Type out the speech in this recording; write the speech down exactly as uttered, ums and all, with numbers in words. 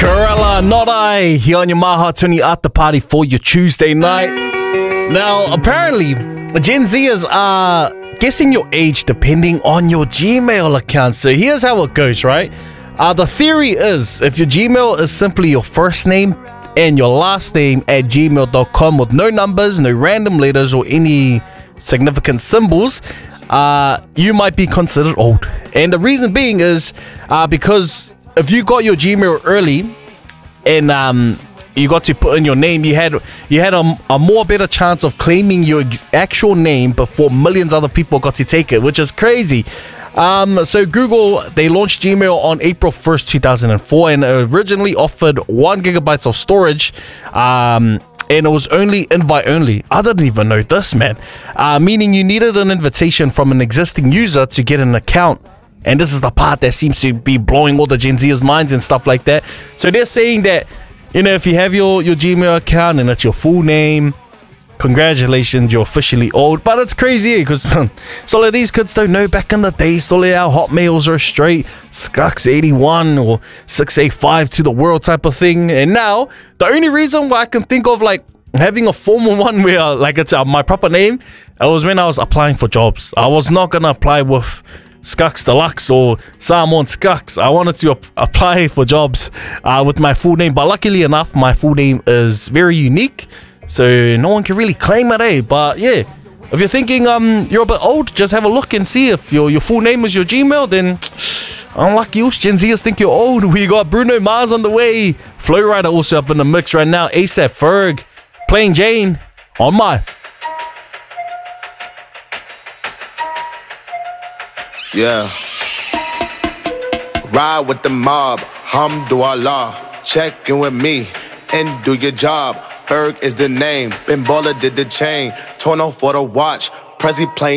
Corella, not I, here on your Maha Tuni After Party for your Tuesday night. Now, apparently, Gen Zers are guessing your age depending on your Gmail account. So here's how it goes, right? Uh, the theory is, if your Gmail is simply your first name and your last name at gmail dot com with no numbers, no random letters, or any significant symbols, uh, you might be considered old. And the reason being is uh, because if you got your Gmail early and um, you got to put in your name, you had you had a, a more better chance of claiming your ex- actual name before millions of other people got to take it, which is crazy. Um, so Google, they launched Gmail on April first, two thousand four, and originally offered one gigabyte of storage, um, and it was invite invite only. I didn't even know this, man. Uh, meaning you needed an invitation from an existing user to get an account. And this is the part that seems to be blowing all the Gen Zers' minds and stuff like that. So they're saying that, you know, if you have your, your Gmail account and it's your full name, congratulations, you're officially old. But it's crazy because some of these kids don't know back in the day. So our Hotmails are straight Skux eighty-one or six eighty-five to the world type of thing. And now the only reason why I can think of like having a formal one where like it's uh, my proper name, it was when I was applying for jobs. I was not gonna apply with Skux Deluxe or Samoan Skux. I wanted to ap- apply for jobs uh, with my full name, but luckily enough, my full name is very unique, so no one can really claim it, eh? But yeah, if you're thinking um you're a bit old, just have a look and see if your your full name is your Gmail. Then unlucky us, Gen Zers think you're old. We got Bruno Mars on the way, Flow Rider also up in the mix right now, ASAP Ferg, Plain Jane on my. Yeah. Ride with the mob, Hamdulillah. Check in with me and do your job. Ferg is the name. Ben Baller did the chain. Torno for the watch. Prezi playing.